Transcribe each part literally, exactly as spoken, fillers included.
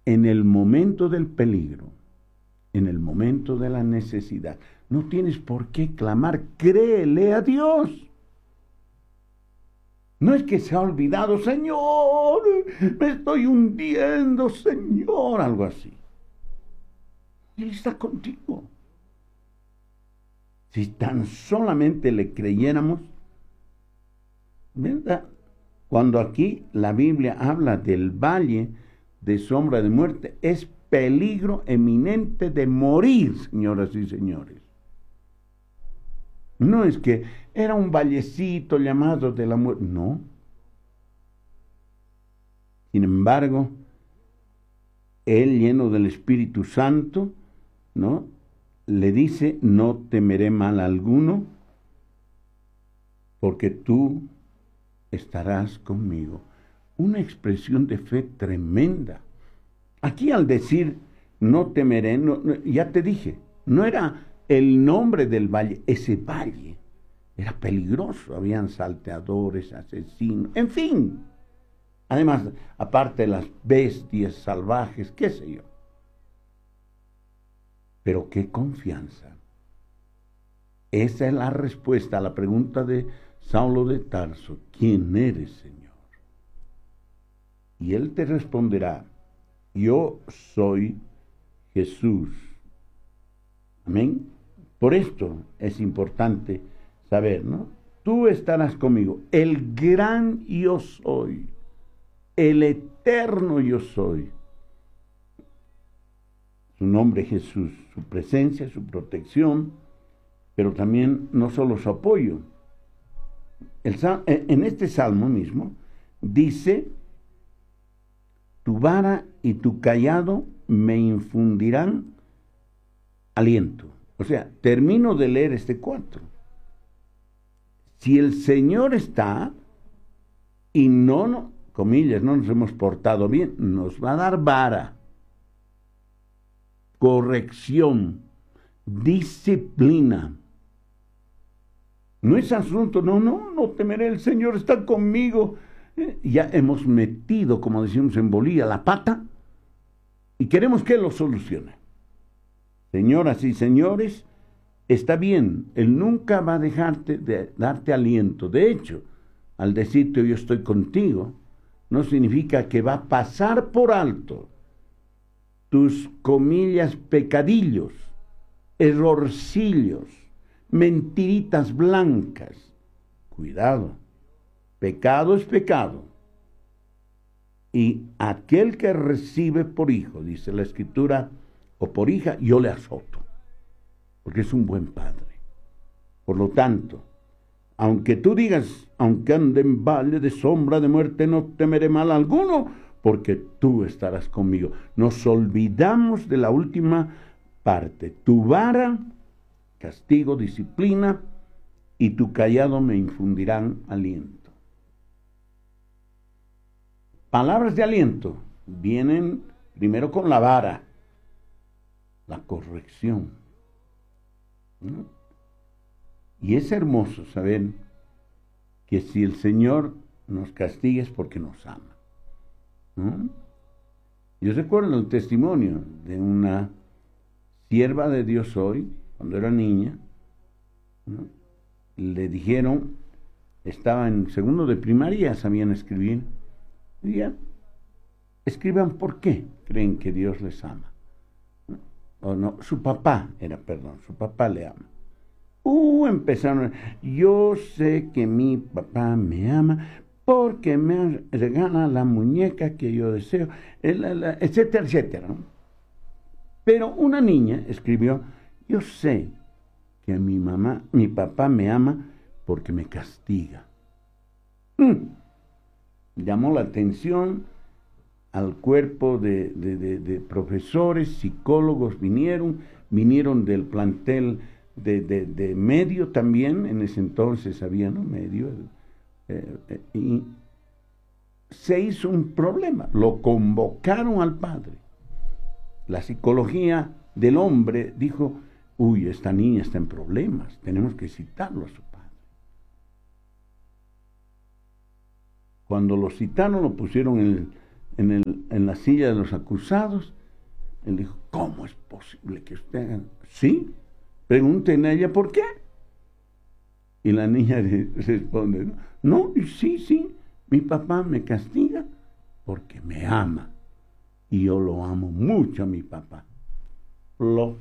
en el momento del peligro, en el momento de la necesidad, no tienes por qué clamar, créele a Dios. No es que se ha olvidado, Señor, me estoy hundiendo, Señor, algo así. Él está contigo. Si tan solamente le creyéramos, ¿verdad? Cuando aquí la Biblia habla del valle de sombra de muerte, es peligro eminente de morir, señoras y señores. No es que era un vallecito llamado de la muerte, no. Sin embargo, él, lleno del Espíritu Santo, ¿no?, le dice, no temeré mal alguno, porque tú estarás conmigo. Una expresión de fe tremenda. Aquí al decir, no temeré, no, no, ya te dije, no era el nombre del valle, ese valle era peligroso, habían salteadores, asesinos, en fin. Además, aparte de las bestias salvajes, qué sé yo. Pero qué confianza. Esa es la respuesta a la pregunta de Saulo de Tarso, ¿quién eres, Señor? Y él te responderá, yo soy Jesús. Amén. Por esto es importante saber, ¿no? Tú estarás conmigo, el gran yo soy, el eterno yo soy. Su nombre Jesús, su presencia, su protección, pero también no solo su apoyo. El, en este salmo mismo dice, tu vara y tu cayado me infundirán aliento. O sea, termino de leer este cuatro. Si el Señor está y no, no, comillas, no nos hemos portado bien, nos va a dar vara, corrección, disciplina. No es asunto, no, no, no temeré, el Señor está conmigo. Eh, ya hemos metido, como decimos en Bolivia, la pata y queremos que Él lo solucione. Señoras y señores, está bien, Él nunca va a dejarte de darte aliento. De hecho, al decirte yo estoy contigo, no significa que va a pasar por alto tus, comillas, pecadillos, errorcillos, mentiritas blancas. Cuidado, pecado es pecado. Y aquel que recibe por hijo, dice la Escritura, o por hija, yo le azoto, porque es un buen padre. Por lo tanto, aunque tú digas, aunque ande en valle de sombra de muerte, no temeré mal alguno, porque tú estarás conmigo. Nos olvidamos de la última parte. Tu vara, castigo, disciplina, y tu cayado me infundirán aliento. Palabras de aliento vienen primero con la vara, la corrección, ¿no? Y es hermoso saber que si el Señor nos castiga es porque nos ama, ¿no? Yo recuerdo el testimonio de una sierva de Dios hoy, cuando era niña, ¿no? Le dijeron, estaba en segundo de primaria, sabían escribir, y ya, escriban por qué creen que Dios les ama. O no, su papá era, perdón, su papá le ama. Uh, empezaron, yo sé que mi papá me ama porque me regala la muñeca que yo deseo, etcétera, etcétera, ¿no? Pero una niña escribió, yo sé que mi mamá, mi papá me ama porque me castiga. Mm. Llamó la atención al cuerpo de, de, de, de profesores, psicólogos vinieron, vinieron del plantel de, de, de medio también, en ese entonces había, ¿no? Medio, eh, eh, y se hizo un problema, lo convocaron al padre. La psicología del hombre dijo, uy, esta niña está en problemas, tenemos que citarlo a su padre. Cuando lo citaron, lo pusieron en el en, el, en la silla de los acusados. Él dijo, ¿cómo es posible que usted haga? Sí, pregúntenle a ella por qué. Y la niña responde, no, sí, sí, mi papá me castiga porque me ama. Y yo lo amo mucho a mi papá. Lo,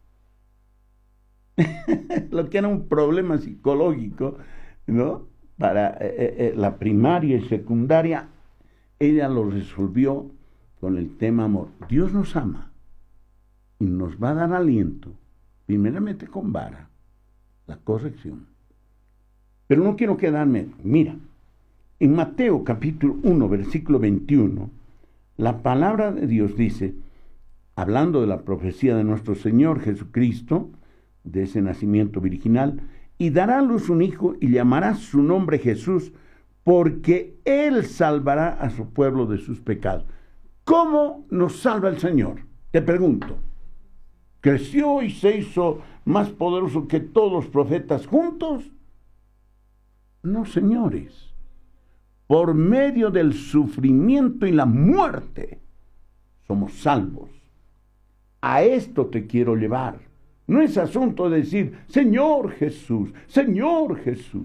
lo que era un problema psicológico, ¿no? Para eh, eh, la primaria y secundaria, ella lo resolvió con el tema amor. Dios nos ama y nos va a dar aliento, primeramente con vara, la corrección. Pero no quiero quedarme, mira, en Mateo capítulo uno, versículo veintiuno, la palabra de Dios dice, hablando de la profecía de nuestro Señor Jesucristo, de ese nacimiento virginal, y dará a luz un hijo y llamará su nombre Jesús, porque Él salvará a su pueblo de sus pecados. ¿Cómo nos salva el Señor? Te pregunto. ¿Creció y se hizo más poderoso que todos los profetas juntos? No, señores. Por medio del sufrimiento y la muerte somos salvos. A esto te quiero llevar. No es asunto de decir, Señor Jesús, Señor Jesús.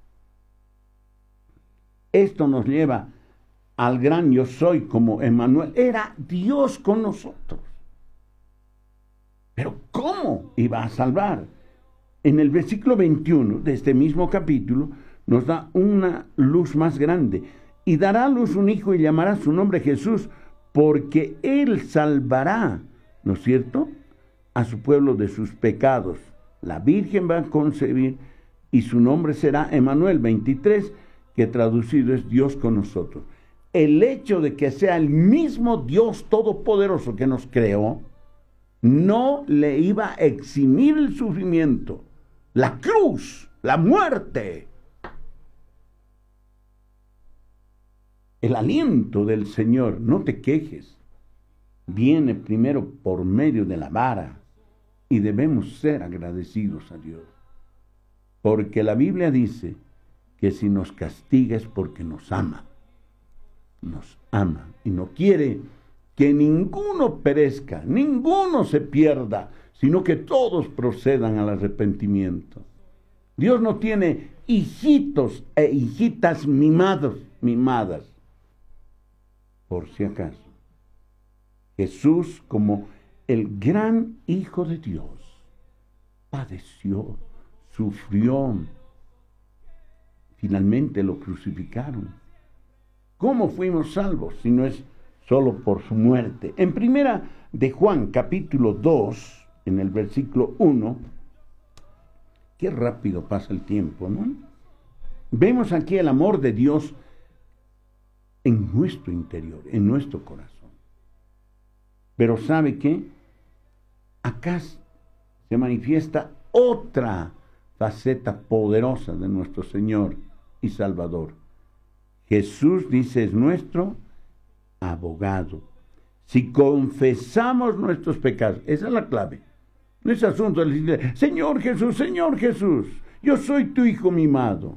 Esto nos lleva al gran yo soy como Emmanuel. Era Dios con nosotros. Pero ¿cómo iba a salvar? En el versículo veintiuno de este mismo capítulo nos da una luz más grande. Y dará a luz un hijo y llamará su nombre Jesús, porque Él salvará, ¿no es cierto?, a su pueblo de sus pecados. La Virgen va a concebir y su nombre será Emmanuel, veintitrés, que traducido es Dios con nosotros. El hecho de que sea el mismo Dios todopoderoso que nos creó, no le iba a eximir el sufrimiento, la cruz, la muerte. El aliento del Señor, no te quejes, viene primero por medio de la vara y debemos ser agradecidos a Dios. Porque la Biblia dice que si nos castiga es porque nos ama. Nos ama y no quiere que ninguno perezca, ninguno se pierda, sino que todos procedan al arrepentimiento. Dios no tiene hijitos e hijitas mimados, mimadas, por si acaso. Jesús, como el gran Hijo de Dios, padeció, sufrió, finalmente lo crucificaron. ¿Cómo fuimos salvos si no es solo por su muerte? En primera de Juan, capítulo dos, en el versículo uno, qué rápido pasa el tiempo, ¿no? Vemos aquí el amor de Dios en nuestro interior, en nuestro corazón. Pero ¿sabe qué? Acá se manifiesta otra faceta poderosa de nuestro Señor y Salvador. Jesús, dice, es nuestro abogado. Si confesamos nuestros pecados, esa es la clave. No es asunto de decirle, Señor Jesús, Señor Jesús, yo soy tu hijo mimado.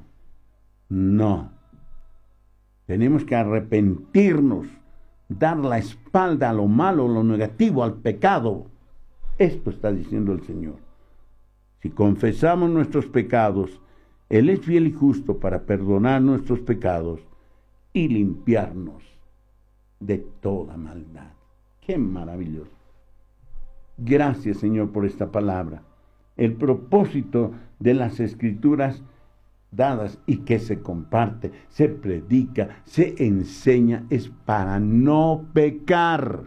No. Tenemos que arrepentirnos, dar la espalda a lo malo, a lo negativo, al pecado. Esto está diciendo el Señor. Si confesamos nuestros pecados, Él es fiel y justo para perdonar nuestros pecados y limpiarnos de toda maldad. ¡Qué maravilloso! Gracias, Señor, por esta palabra. El propósito de las Escrituras dadas y que se comparte, se predica, se enseña, es para no pecar.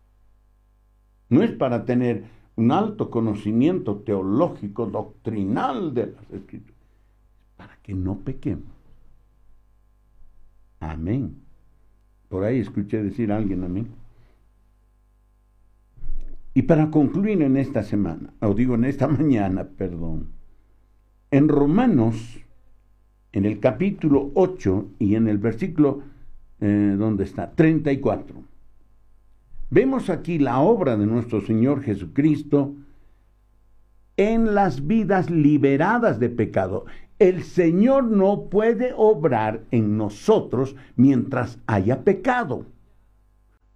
No es para tener un alto conocimiento teológico, doctrinal de las Escrituras, para que no pequemos. Amén. Por ahí escuché decir a alguien amén. Y para concluir en esta semana, o digo en esta mañana, perdón, en Romanos, en el capítulo ocho y en el versículo, eh, ¿dónde está? treinta y cuatro. Vemos aquí la obra de nuestro Señor Jesucristo en las vidas liberadas de pecado. El Señor no puede obrar en nosotros mientras haya pecado.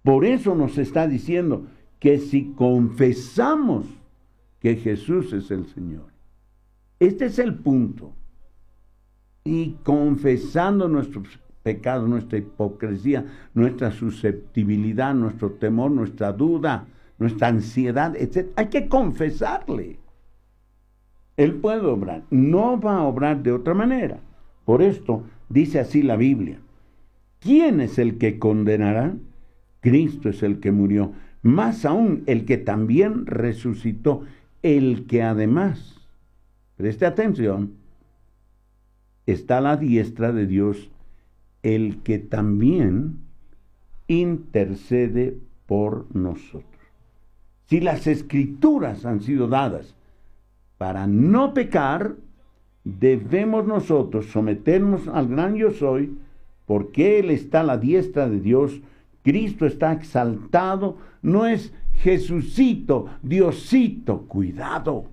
Por eso nos está diciendo que si confesamos que Jesús es el Señor, este es el punto, y confesando nuestros pecados, nuestra hipocresía, nuestra susceptibilidad, nuestro temor, nuestra duda, nuestra ansiedad, etcétera, hay que confesarle. Él puede obrar, no va a obrar de otra manera. Por esto dice así la Biblia: ¿quién es el que condenará? Cristo es el que murió, más aún el que también resucitó, el que además, preste atención, está a la diestra de Dios, el que también intercede por nosotros. Si las Escrituras han sido dadas para no pecar, debemos nosotros someternos al gran yo soy, porque Él está a la diestra de Dios. Cristo está exaltado, no es Jesucito, Diosito, cuidado.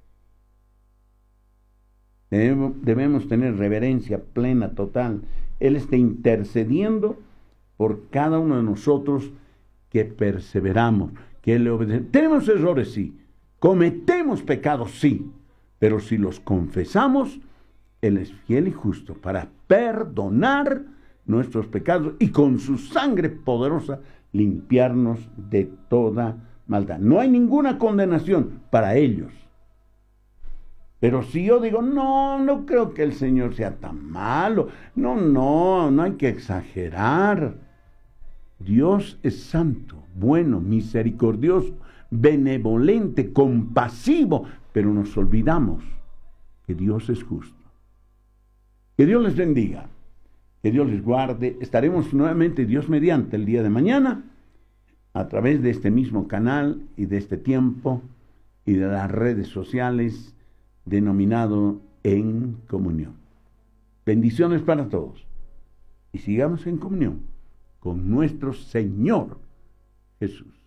Debemos, debemos tener reverencia plena, total. Él está intercediendo por cada uno de nosotros que perseveramos, que le obedecemos. Tenemos errores, sí. Cometemos pecados, sí. Pero si los confesamos, Él es fiel y justo para perdonar nuestros pecados y con su sangre poderosa limpiarnos de toda maldad. No hay ninguna condenación para ellos. Pero si yo digo, no, no creo que el Señor sea tan malo, no, no, no hay que exagerar. Dios es santo, bueno, misericordioso, benevolente, compasivo, pero nos olvidamos que Dios es justo. Que Dios les bendiga, que Dios les guarde. Estaremos nuevamente, Dios mediante, el día de mañana, a través de este mismo canal y de este tiempo y de las redes sociales, denominado En Comunión. Bendiciones para todos. Y sigamos en comunión con nuestro Señor Jesús.